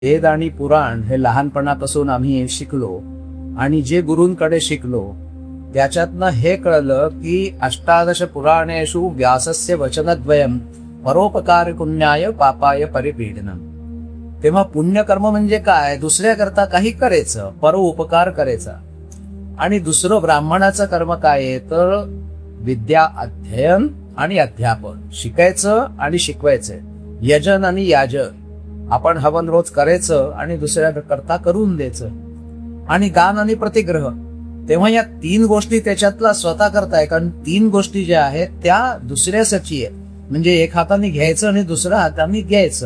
वेद आणि पुराण हे लहानपणापासून आम्ही शिकलो आणि जे गुरूंकडे शिकलो त्याच्यातनं हे कळलं की अष्टादश पुराणेषु व्यासस्य वचनद्वयम परोपकार पुण्याय पापाय परिपीडनम. तेव्हा पुण्यकर्म म्हणजे काय? दुसऱ्याकरता काही करायचं, परोपकार करायचा. आणि दुसरं ब्राह्मणाचं कर्म काय आहे तर विद्या अध्ययन आणि अध्यापन, शिकायचं आणि शिकवायचं, यजन आणि याजन. आपण हवन रोज करायचं आणि दुसऱ्याकरता करून द्यायचं. आणि गान आणि प्रतिग्रह. तेव्हा या तीन गोष्टी त्याच्यातला स्वतः करताय, कारण तीन गोष्टी ज्या आहेत त्या दुसऱ्यासाठी आहेत. म्हणजे एक हाताने घ्यायचं आणि दुसऱ्या हाताने द्यायचं.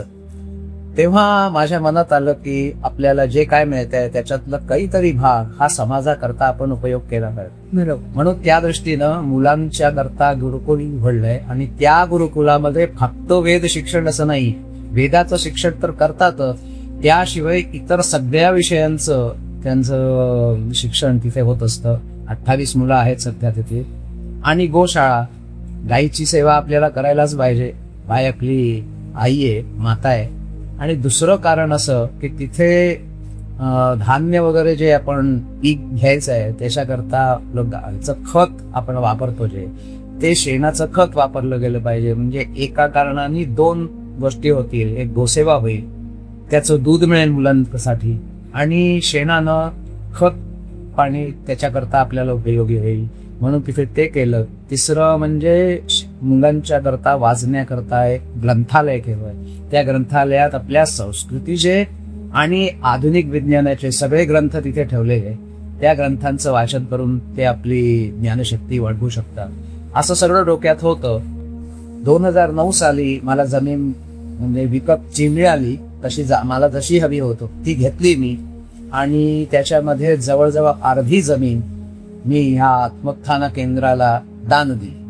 तेव्हा माझ्या मनात आलं की आपल्याला जे काय मिळतंय त्याच्यातलं काहीतरी भाग हा समाजाकरता आपण उपयोग केला पाहिजे. बरोबर. म्हणून त्या दृष्टीनं मुलांच्या करता गुरुकुल उघडलंय आणि त्या गुरुकुलामध्ये फक्त वेद शिक्षण असं नाही, वेदाचं शिक्षण तर करतात, त्याशिवाय इतर सगळ्या विषयांचं त्यांचं शिक्षण तिथे होत असतं. 28 मुलं आहेत सध्या तिथे. आणि गोशाळा, गायीची सेवा आपल्याला करायलाच पाहिजे. बाय आपली आई आहे, माता आहे. आणि दुसरं कारण असं की तिथे धान्य वगैरे जे आपण पीक घ्यायचं आहे त्याच्याकरता आपलं गायचं खत आपण वापरतो, जे ते शेणाचं खत वापरलं गेलं पाहिजे. म्हणजे एका कारणाने दोन गोष्टी होतील, एक गोसेवा होईल, त्याचं दूध मिळेल मुलांसाठी, आणि शेणानं खत पाणी त्याच्याकरता आपल्याला उपयोगी होईल, म्हणून तिथे ते केलं. तिसरं म्हणजे मुलांच्या करता वाचण्याकरता एक ग्रंथालय केलंय. त्या ग्रंथालयात आपल्या संस्कृतीचे आणि आधुनिक विज्ञानाचे सगळे ग्रंथ तिथे ठेवलेले. त्या ग्रंथांचं वाचन करून ते आपली ज्ञानशक्ती वाढवू शकतात. असं सगळं डोक्यात होतं. 2009 साली मला जमीन म्हणजे विकतची मिळाली, तशी मला जशी हवी होतो ती घेतली मी. आणि त्याच्यामध्ये जवळजवळ अर्धी जमीन मी ह्या आत्मोत्थान केंद्राला दान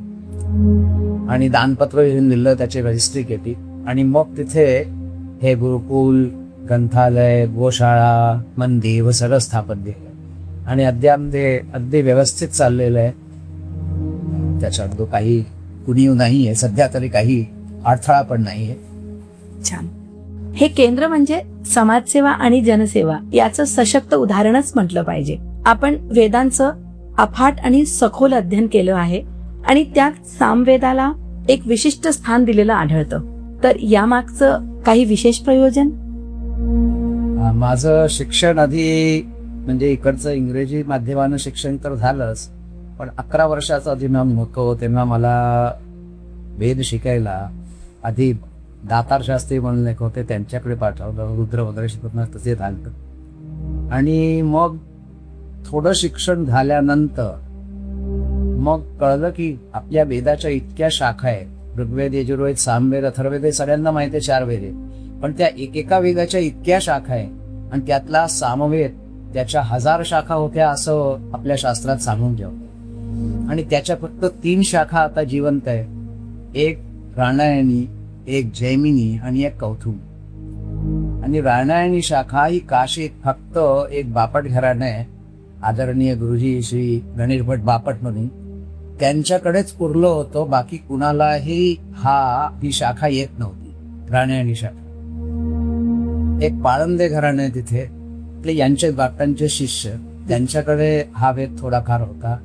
दिली आणि दानपत्र लिहून दिलं, त्याची रजिस्ट्री केली. आणि मग तिथे हे गुरुकुल, ग्रंथालय, गोशाळा, मंदिर सगळं स्थापन केलं. आणि अद्याप ते अगदी व्यवस्थित चाललेलं आहे. त्याच्यात काही कुणीव नाहीये सध्या तरी, काही अडथळा पण नाहीये. छान. हे केंद्र म्हणजे समाजसेवा आणि जनसेवा याचं सशक्त उदाहरणच म्हटलं पाहिजे. आपण वेदांचं अफाट आणि सखोल अध्ययन केलं आहे आणि त्यात सामवेदाला एक विशिष्ट स्थान दिलेलं आढळतं. तर यामागचं काही विशेष प्रयोजन? माझं शिक्षण आधी म्हणजे इकडचं इंग्रजी माध्यमानं शिक्षण तर झालंच, पण 11 वर्षाचा जेव्हा होतो तेव्हा मला वेद शिकायला आधी दातार शास्त्री म्हणून एक होते, त्यांच्याकडे पाठवलं. रुद्र वगैरे शिकवणार तसे झालं. आणि मग थोडं शिक्षण झाल्यानंतर मग कळलं की आपल्या वेदाच्या इतक्या शाखा आहेत. ऋग्वेद, यजुर्वेद, सामवेद, अथर्ववेद, सगळ्यांना माहिती आहे 4 वेद आहेत. पण त्या एकेका वेदाच्या इतक्या शाखा आहे आणि त्यातला सामवेद त्याच्या 1000 शाखा होत्या असं आपल्या शास्त्रात सांगून ठेवलं. आणि त्याच्या फक्त 3 शाखा आता जिवंत आहे. एक रामायणी, एक जैमिनी आणि एक कौथुम. आणि रामायणी शाखा ही काशीत फक्त एक बापट घराणं आहे, आदरणीय गुरुजी श्री गणेश भट बापट म्हणून, त्यांच्याकडेच पुरलं होतं. बाकी कुणालाही ही शाखा येत नव्हती, रामायणी शाखा. एक पाळंदे घराणं आहे तिथे, ते यांचे बापटांचे शिष्य, त्यांच्याकडे हा वेद थोडाफार होता.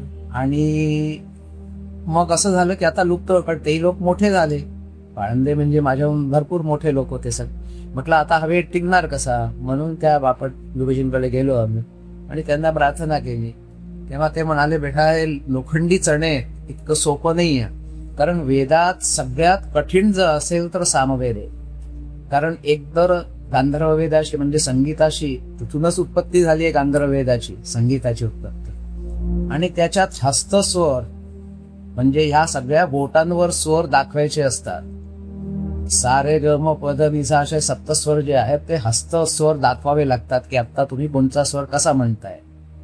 आणि मग असं झालं की आता लुप्त, पण तेही लोक मोठे झाले. पाळंदे म्हणजे माझ्याहून भरपूर मोठे लोक होते सर. म्हटलं आता हा वेद टिकणार कसा, म्हणून त्या बापट गुरुजींकडे गेलो आम्ही आणि त्यांना प्रार्थना केली. तेव्हा ते म्हणाले, बेटा हे लोखंडी चणे इतकं सोपं नाही आहे, कारण वेदात सगळ्यात कठीण जर असेल तर सामवेद आहे. कारण एकतर गांधर्व वेदाशी म्हणजे संगीताशी तिथूनच उत्पत्ती झाली आहे, गांधर्व वेदाची संगीताची उत्पत्ती. आणि त्याच्यात हस्तस्वर म्हणजे ह्या सगळ्या बोटांवर स्वर दाखवायचे असतात. सारे गम पद निसा असे सप्तस्वर जे आहेत ते हस्तस्वर दाखवावे लागतात की आता तुम्ही कोणता स्वर कसा म्हणताय.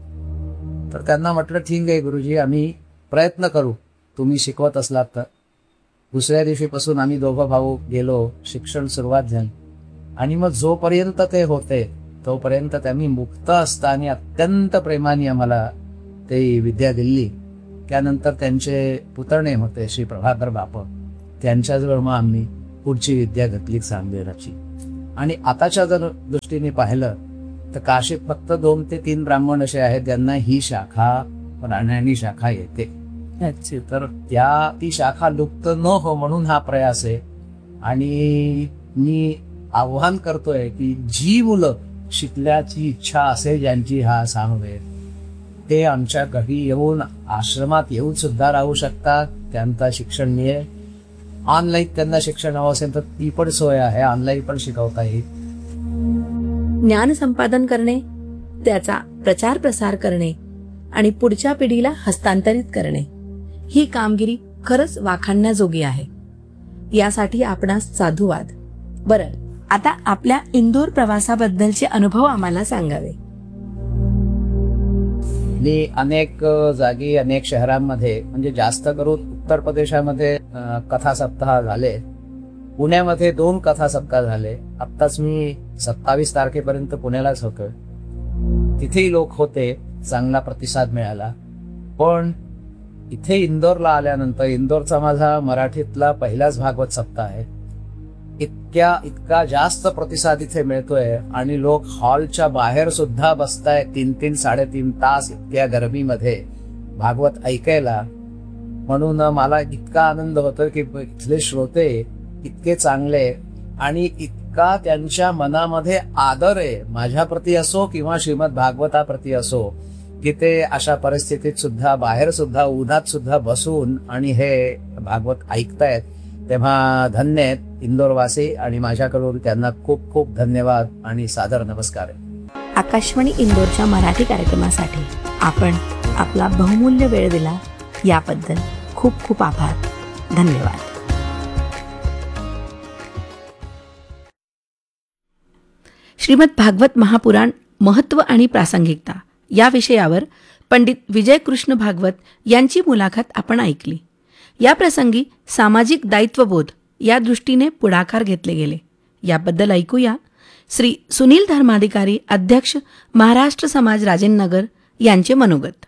तर त्यांना म्हटलं ठीक आहे गुरुजी, आम्ही प्रयत्न करू, तुम्ही शिकवत असलात तर. दुसऱ्या दिवशीपासून आम्ही दोघं भाऊ गेलो, शिक्षण सुरुवात झाली. आणि मग जोपर्यंत ते होते तोपर्यंत त्यांनी मुक्त असताना अत्यंत प्रेमाने आम्हाला ते विद्या दिली. त्यानंतर त्यांचे पुतणे होते श्री प्रभाकर बापट, त्यांच्याजवळ मग आम्ही पुढची विद्या घेतली सामवेदाची. आणि आताच्या जर दृष्टीने पाहिलं तर काशीत फक्त 2 ते 3 ब्राह्मण असे आहेत ज्यांना ही शाखा प्राणायामी शाखा येते. तर ती शाखा लुप्त न हो म्हणून हा प्रयास आहे. आणि मी आव्हान करतोय की जी मुलं शिकण्याची इच्छा असेल ज्यांची हा सामवेद, ते आमच्या घरी येऊन आश्रमात येऊन सुद्धा राहू शकतात. त्यांचं शिक्षण मिळेल. ऑनलाईन त्यांना शिक्षण हवं असेल तर ती पण सोय आहे, ऑनलाईन पण शिकवता येईल. ज्ञान संपादन करणे, त्याचा प्रचार प्रसार करणे आणि पुढच्या पिढीला हस्तांतरित करणे ही कामगिरी खरंच वाखाणण्याजोगी आहे. यासाठी आपणास साधुवाद. बरं, आता आपल्या इंदोर प्रवासाबद्दलचे अनुभव आम्हाला सांगावे. मी अनेक जागी अनेक शहरांमध्ये म्हणजे जास्त करून उत्तर प्रदेशामध्ये कथा सप्ताह झाले. पुण्यामध्ये 2 कथा सप्ताह झाले. आत्ताच मी 27 तारखेपर्यंत पुण्यालाच होतो. तिथेही लोक होते, चांगला प्रतिसाद मिळाला. पण इथे इंदोरला आल्यानंतर इंदोरचा माझा मराठीतला पहिलाच भागवत सप्ताह आहे. इतका जास्त प्रतिसाद इथे मिळतोय आणि लोक हॉलच्या बाहेर सुद्धा बसताय 3-3, 3.5 तास इतक्या गरमीमध्ये भागवत ऐकायला. म्हणून मला इतका आनंद होतो की इथले श्रोते इतके चांगले आणि इतका त्यांच्या मनामध्ये आदर आहे माझ्याप्रती असो किंवा श्रीमद भागवताप्रती असो, की ते अशा परिस्थितीत सुद्धा बाहेर सुद्धा उन्हात सुद्धा बसून आणि हे भागवत ऐकतायत. तेव्हा धन्य आहेत इंदोरवासी आणि माझ्याकडून त्यांना खूप खूप धन्यवाद आणि सादर नमस्कार आहे. आकाशवाणी इंदोरच्या मराठी कार्यक्रमासाठी आपण आपला बहुमूल्य वेळ दिला याबद्दल खूप खूप आभार. धन्यवाद. श्रीमद भागवत महापुराण महत्व आणि प्रासंगिकता या विषयावर पंडित विजय कृष्ण भागवत यांची मुलाखत आपण ऐकली. या प्रसंगी सामाजिक दायित्वबोध या दृष्टीने पुढाकार घेतले गेले. याबद्दल ऐकूया श्री सुनील धर्माधिकारी, अध्यक्ष महाराष्ट्र समाज, राजेंद्रनगर यांचे मनोगत.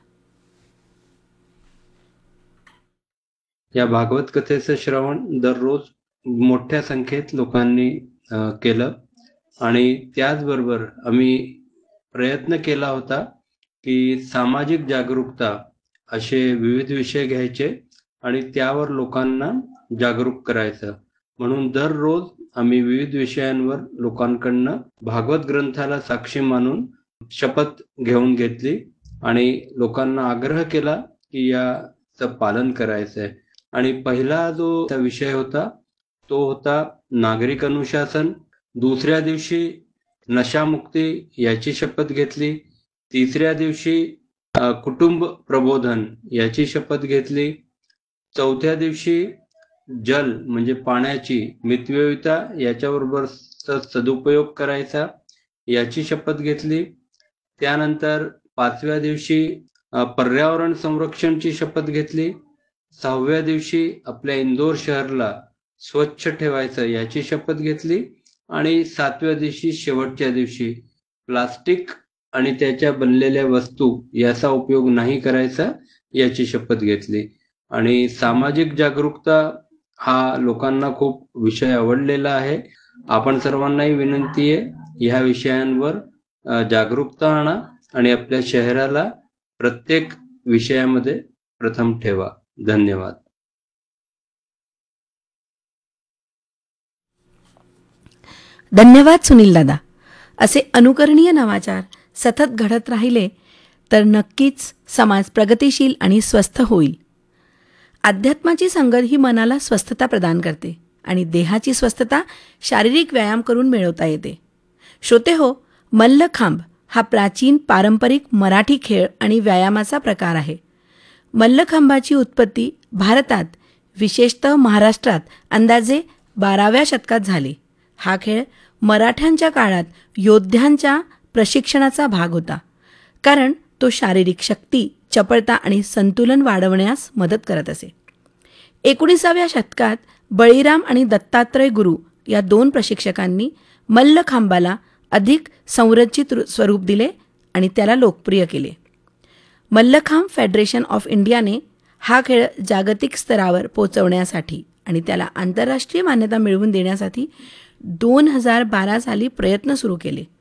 या भागवत कथेचं श्रवण दररोज मोठ्या संख्येत लोकांनी केलं आणि त्याचबरोबर आम्ही प्रयत्न केला होता की सामाजिक जागरूकता असे विविध विषय घ्यायचे आणि त्यावर लोकांना जागरूक करायचं. म्हणून दररोज आम्ही विविध विषयांवर लोकांकडनं भागवत ग्रंथाला साक्षी मानून शपथ घेऊन घेतली आणि लोकांना आग्रह केला की याचं पालन करायचंय. आणि पहिला जो विषय होता तो होता नागरिक अनुशासन. दुसऱ्या दिवशी नशामुक्ती याची शपथ घेतली. तिसऱ्या दिवशी कुटुंब प्रबोधन याची शपथ घेतली. चौथ्या दिवशी जल म्हणजे पाण्याची मितव्ययिता याच्याबरोबर सदुपयोग करायचा याची शपथ घेतली. त्यानंतर 5व्या दिवशी पर्यावरण संरक्षणची शपथ घेतली. 6व्या दिवशी आपल्या इंदोर शहरला स्वच्छ ठेवायचं याची शपथ घेतली. आणि 7व्या दिवशी शेवटच्या दिवशी प्लास्टिक आणि त्याच्या बनलेल्या वस्तू याचा उपयोग नाही करायचा याची शपथ घेतली. आणि सामाजिक जागरूकता हा लोकांना खूप विषय आवडलेला आहे. आपण सर्वांनाही विनंती आहे ह्या विषयांवर जागरूकता आणा आणि आपल्या शहराला प्रत्येक विषयामध्ये प्रथम ठेवा. धन्यवाद. धन्यवाद सुनील दादा. असे अनुकरणीय नवाचार सतत घडत राहिले तर नक्कीच समाज प्रगतिशील आणि स्वस्थ होईल. अध्यात्माची संगत ही मनाला स्वस्थता प्रदान करते आणि देहाची स्वस्थता शारीरिक व्यायाम करून मिळवता येते. श्रोते हो, मल्लखांब हा प्राचीन पारंपरिक मराठी खेळ आणि व्यायामाचा प्रकार आहे. मल्लखांबाची उत्पत्ती भारतात, विशेषतः महाराष्ट्रात अंदाजे 12व्या शतकात झाली. हा खेळ मराठ्यांच्या काळात योद्ध्यांच्या प्रशिक्षणाचा भाग होता, कारण तो शारीरिक शक्ती, चपळता आणि संतुलन वाढवण्यास मदत करत असे. 19व्या शतकात बळीराम आणि दत्तात्रय गुरु या 2 प्रशिक्षकांनी मल्लखांबाला अधिक संरचित स्वरूप दिले आणि त्याला लोकप्रिय केले. मल्लखांब फेडरेशन ऑफ इंडियाने हा खेळ जागतिक स्तरावर पोहोचवण्यासाठी आणि त्याला आंतरराष्ट्रीय मान्यता मिळवून देण्यासाठी 2012 साली प्रयत्न सुरू केले.